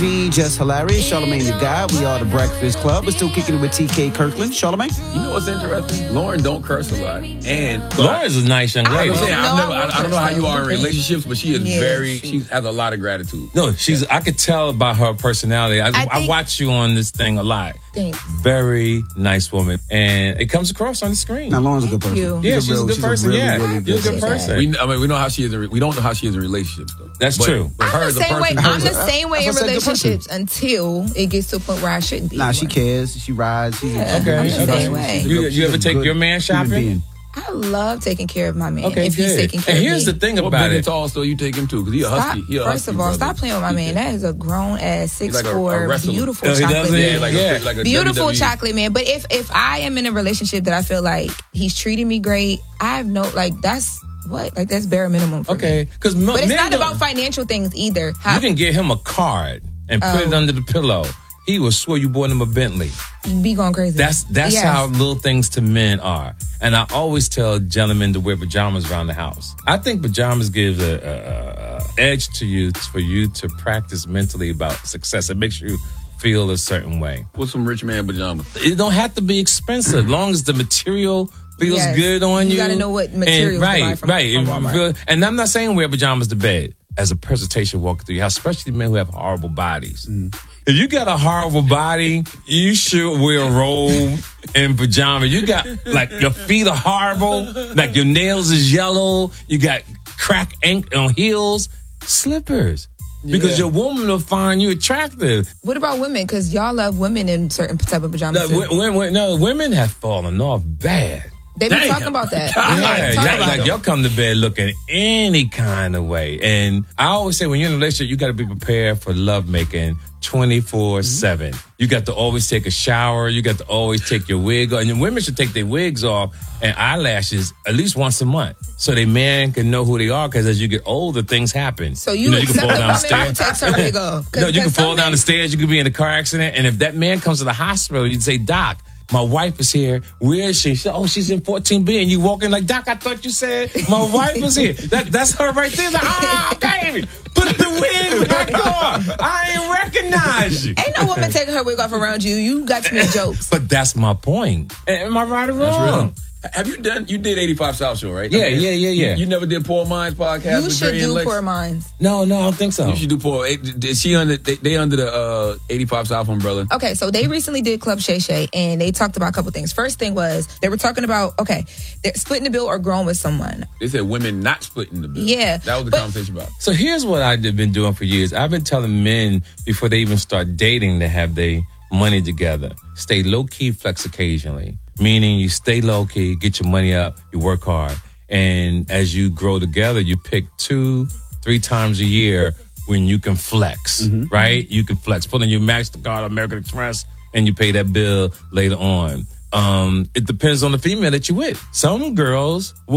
Just hilarious. Charlamagne the Guy. We are the Breakfast Club. We're still kicking it with TK Kirkland. Charlamagne? You know what's interesting? Lauren don't curse a lot. And Lauren's a nice young lady. I don't know how you are in relationships, but she is she has a lot of gratitude. No, I could tell by her personality. I watch you on this thing a lot. Thanks. Very nice woman. And it comes across on the screen. Now, Lauren's a good person. Yeah, she's a good person. Really you're a good person. We know how she is. We don't know how she is in relationships, though. That's true. I'm the same way in relationships until it gets to a point where I shouldn't be. Nah, she cares. She rides. Okay. You ever take your man shopping? I love taking care of my man. Okay, if he's taking care of me. And here's the thing about it. Tall, so you take him too, because he's a husky. First of all, stop playing with my man. That is a grown ass 6'4", beautiful chocolate man. Like a beautiful WWE. Chocolate man. But if I am in a relationship that I feel like he's treating me great, I have that's bare minimum for me. But it's not about financial things either. You can get him a card and put it under the pillow. He will swear you bought him a Bentley. Be going crazy. That's how little things to men are. And I always tell gentlemen to wear pajamas around the house. I think pajamas give a edge to you for you to practice mentally about success. It makes you feel a certain way. What's some rich man pajamas? It don't have to be expensive, as long as the material feels good on you. You got to know what material to buy from Walmart. And I'm not saying wear pajamas to bed. As a presentation walking through your house, especially men who have horrible bodies. If you got a horrible body, you should wear a robe and pajama. You got, your feet are horrible, your nails is yellow, you got crack ink on heels, slippers. Because your woman will find you attractive. What about women? Because y'all love women in certain type of pajamas. Women have fallen off bad. They've been talking about that. Y'all come to bed looking any kind of way. And I always say when you're in a relationship, you got to be prepared for lovemaking 24/7. You got to always take a shower. You got to always take your wig off. And women should take their wigs off and eyelashes at least once a month. So their man can know who they are, because as you get older, things happen. So you can fall down the stairs. Takes her wig off. You can fall down the stairs. You could be in a car accident. And if that man comes to the hospital, you'd say, Doc, my wife is here. Where is she? She said, she's in 14B. And you walk in like, Doc, I thought you said my wife was here. That's her right there. Like, baby, put the wig back on. I ain't recognize you. Ain't no woman taking her wig off around you. You got to make jokes. But that's my point. Am I right or wrong? Have you did 85 South Show, right? Yeah. You never did Poor Minds podcast? You should do Poor Minds. No, I don't think so. You should do Poor. Is she under the 85 South umbrella? Okay, so they recently did Club Shay Shay, and they talked about a couple things. First thing was, they were talking about, they're splitting the bill or growing with someone. They said women not splitting the bill. Yeah. That was the conversation about. So here's what I've been doing for years. I've been telling men before they even start dating to have their money together. Stay low-key, flex occasionally. Meaning you stay low-key, get your money up, you work hard. And as you grow together, you pick 2-3 times a year when you can flex, right? You can flex. Put in your MasterCard, American Express, and you pay that bill later on. It depends on the female that you're with. Some girls